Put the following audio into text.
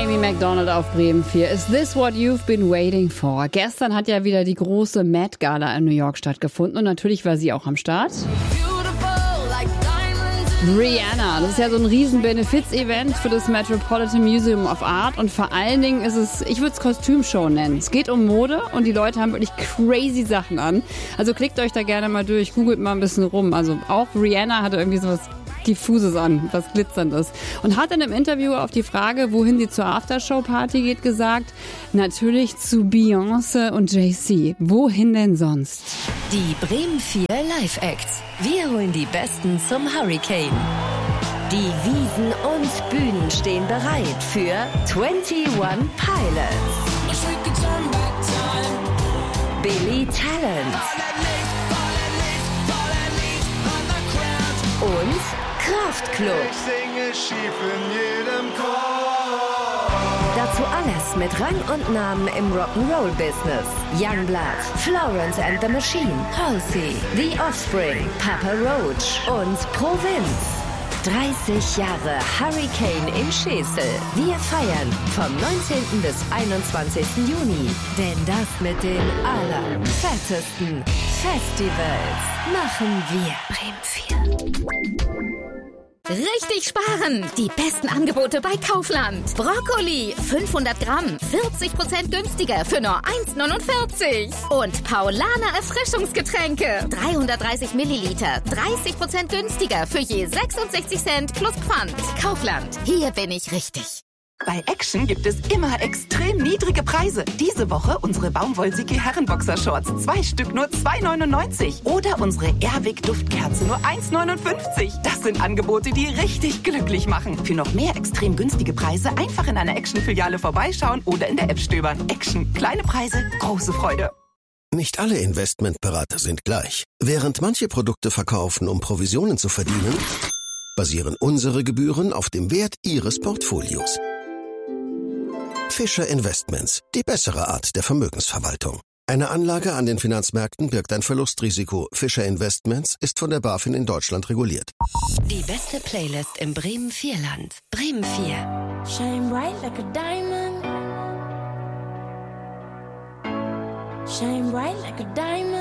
Amy Macdonald auf Bremen 4. Is this what you've been waiting for? Gestern hat ja wieder die große Met Gala in New York stattgefunden und natürlich war sie auch am Start. Rihanna, das ist ja so ein riesen Benefiz-Event für das Metropolitan Museum of Art und vor allen Dingen ist es, ich würde es Kostümshow nennen. Es geht um Mode und die Leute haben wirklich crazy Sachen an. Also klickt euch da gerne mal durch, googelt mal ein bisschen rum. Also auch Rihanna hatte irgendwie sowas Diffuses an, was Glitzerndes. Und hat in einem Interview auf die Frage, wohin sie zur Aftershow-Party geht, gesagt, natürlich zu Beyoncé und Jay-Z. Wohin denn sonst? Die Bremen 4 Live-Acts. Wir holen die Besten zum Hurricane. Die Wiesen und Bühnen stehen bereit für 21 Pilots. Billy Talent. Und Kraftklub. Ich singe schief in jedem Chor. Dazu alles mit Rang und Namen im Rock'n'Roll-Business. Youngblood, Florence and the Machine, Halsey, The Offspring, Papa Roach und Provinz. 30 Jahre Hurricane in Schesel. Wir feiern vom 19. bis 21. Juni. Denn das mit den allerfettesten Festivals machen wir. Bremen 4. Richtig sparen! Die besten Angebote bei Kaufland. Brokkoli, 500 Gramm, 40% günstiger für nur 1,49. Und Paulaner Erfrischungsgetränke, 330 Milliliter, 30% günstiger für je 66 Cent plus Pfand. Kaufland, hier bin ich richtig. Bei Action gibt es immer extrem niedrige Preise. Diese Woche unsere Baumwollsicki Herrenboxershorts. 2 Stück nur 2,99. Oder unsere Airwick Duftkerze nur 1,59. Das sind Angebote, die richtig glücklich machen. Für noch mehr extrem günstige Preise einfach in einer Action-Filiale vorbeischauen oder in der App stöbern. Action. Kleine Preise, große Freude. Nicht alle Investmentberater sind gleich. Während manche Produkte verkaufen, um Provisionen zu verdienen, basieren unsere Gebühren auf dem Wert Ihres Portfolios. Fischer Investments, die bessere Art der Vermögensverwaltung. Eine Anlage an den Finanzmärkten birgt ein Verlustrisiko. Fischer Investments ist von der BaFin in Deutschland reguliert. Die beste Playlist im Bremen 4 Land. Bremen 4. Shine bright like a diamond. Shine bright like a diamond.